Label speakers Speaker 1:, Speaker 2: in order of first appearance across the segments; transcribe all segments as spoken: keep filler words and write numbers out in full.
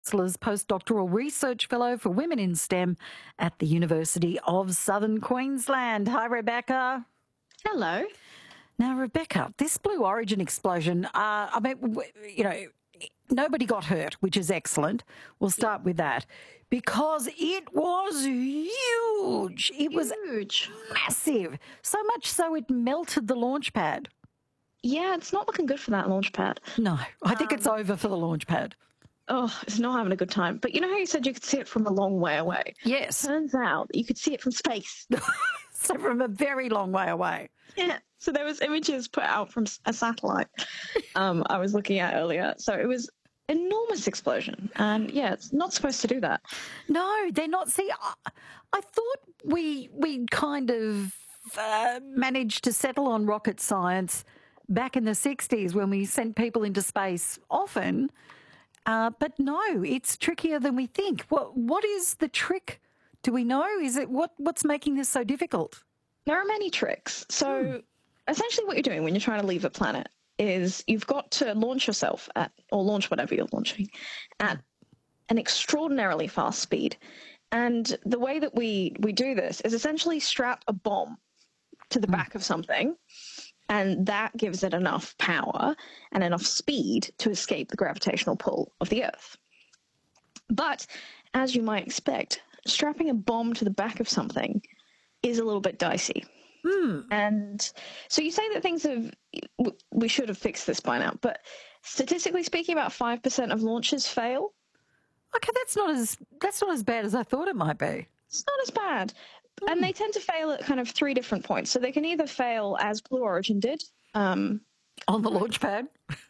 Speaker 1: Wessler's postdoctoral research fellow for women in STEM at the University of Southern Queensland. Hi, Rebecca.
Speaker 2: Hello.
Speaker 1: Now, Rebecca, this Blue Origin explosion, uh, I mean, you know, nobody got hurt, which is excellent. We'll start with that because it was huge. It was
Speaker 2: Huge.
Speaker 1: massive, so much so it melted the launch pad.
Speaker 2: Yeah, it's not looking good for that launch pad.
Speaker 1: No, I think
Speaker 2: Um,
Speaker 1: it's over for the launch pad.
Speaker 2: Oh, it's not having a good time. But you know how you said you could see it from a long way away?
Speaker 1: Yes.
Speaker 2: Turns out that you could see it from space.
Speaker 1: So from a very long way away.
Speaker 2: Yeah. So there was images put out from a satellite um, I was looking at earlier. So it was enormous explosion. And yeah, it's not supposed to do that.
Speaker 1: No, they're not. See, I, I thought we we kind of uh, managed to settle on rocket science back in the sixties when we sent people into space often. Uh, but no, it's trickier than we think. What what is the trick? Do we know? Is it what what's making this so difficult?
Speaker 2: There are many tricks. So
Speaker 1: Hmm.
Speaker 2: essentially what you're doing when you're trying to leave a planet is you've got to launch yourself at, or launch whatever you're launching, at an extraordinarily fast speed. And the way that we, we do this is essentially strap a bomb to the back of something, and that gives it enough power and enough speed to escape the gravitational pull of the Earth. But as you might expect, strapping a bomb to the back of something is a little bit dicey.
Speaker 1: Hmm.
Speaker 2: And so you say that things have, we should have fixed this by now, but statistically speaking, about five percent of launches fail.
Speaker 1: Okay, that's not as that's not as bad as I thought it might be.
Speaker 2: It's not as bad. And they tend to fail at kind of three different points. So they can either fail as Blue Origin did, um,
Speaker 1: On the launch pad.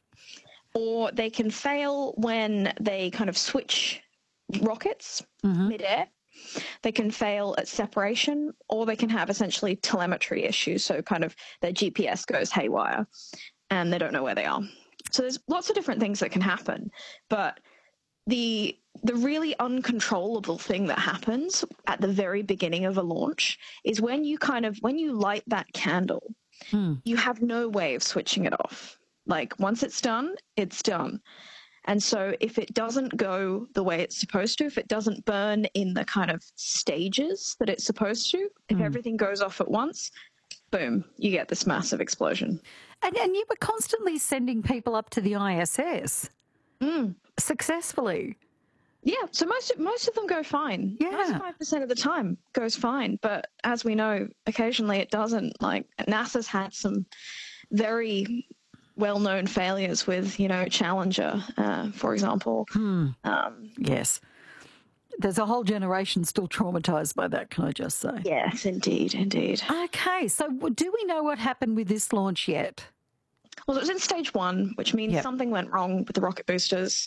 Speaker 2: or they can fail when they kind of switch rockets
Speaker 1: Mm-hmm.
Speaker 2: midair. They can fail at separation, or they can have essentially telemetry issues. So kind of their G P S goes haywire and they don't know where they are. So there's lots of different things that can happen. But the the really uncontrollable thing that happens at the very beginning of a launch is when you kind of when you light that candle,
Speaker 1: Hmm.
Speaker 2: you have no way of switching it off. Like once it's done, it's done. And so if it doesn't go the way it's supposed to, if it doesn't burn in the kind of stages that it's supposed to, if everything goes off at once, boom, you get this massive explosion.
Speaker 1: And and you were constantly sending people up to the I S S
Speaker 2: Mm.
Speaker 1: successfully.
Speaker 2: Yeah, so most most of them go fine.
Speaker 1: Yeah.
Speaker 2: ninety-five percent of the time goes fine. But as we know, occasionally it doesn't. Like NASA's had some very well-known failures with, you know, Challenger, uh, for example. Um,
Speaker 1: Yes. There's a whole generation still traumatised by that, can I just say?
Speaker 2: yes, indeed, indeed.
Speaker 1: Okay, so w- do we know what happened with this launch yet?
Speaker 2: Well, it was in stage one, which means
Speaker 1: Yep.
Speaker 2: something went wrong with the rocket boosters.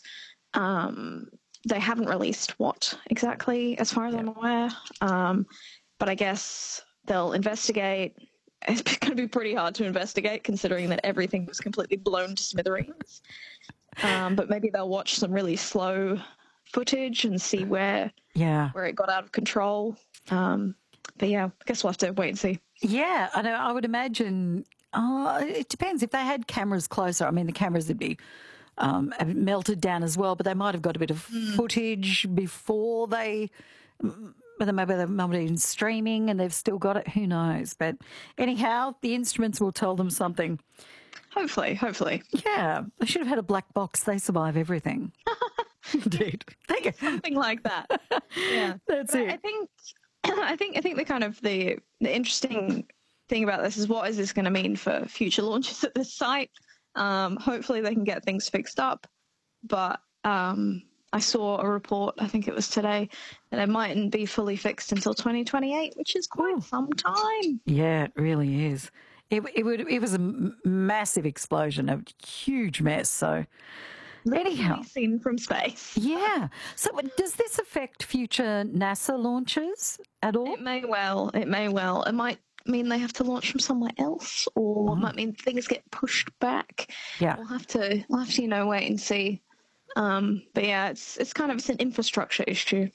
Speaker 2: Um, they haven't released what exactly, as far as I'm aware. Um, but I guess they'll investigate. It's going to be pretty hard to investigate considering that everything was completely blown to smithereens. Um, but maybe they'll watch some really slow footage and see where
Speaker 1: Yeah.
Speaker 2: where it got out of control. Um, but yeah, I guess we'll have to wait and see.
Speaker 1: Yeah, I know. I would imagine. Oh, it depends. If they had cameras closer, I mean, the cameras would be um, melted down as well. But they might have got a bit of footage before they, whether maybe they've been streaming and they've still got it. Who knows? But anyhow, the instruments will tell them something.
Speaker 2: Hopefully, hopefully.
Speaker 1: Yeah, they should have had a black box. They survive everything. Indeed. Thank you.
Speaker 2: Something like that. Yeah.
Speaker 1: That's
Speaker 2: But
Speaker 1: it.
Speaker 2: I think, I think, I think the kind of the the interesting thing about this is what is this going to mean for future launches at this site? Um, hopefully, they can get things fixed up. But um, I saw a report, I think it was today, that it mightn't be fully fixed until twenty twenty-eight, which is quite
Speaker 1: Ooh.
Speaker 2: some time.
Speaker 1: Yeah, it really is. It, it would. It was a m- massive explosion, a huge mess. So, anyhow,
Speaker 2: Literally seen from space.
Speaker 1: yeah. So, does this affect future NASA launches at all?
Speaker 2: It may well. It may well. It might mean they have to launch from somewhere else, or it might mean things get pushed back.
Speaker 1: Yeah.
Speaker 2: We'll have to. We'll have to, you know, wait and see. Um, but yeah, it's it's kind of it's an infrastructure issue.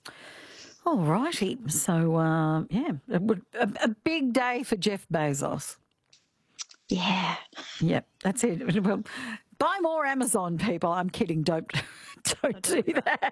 Speaker 1: All righty. So, uh, yeah, it would, a, a big day for Jeff Bezos.
Speaker 2: Yeah.
Speaker 1: Yep, that's it. Well, Buy more Amazon, people. I'm kidding. Don't, don't do that.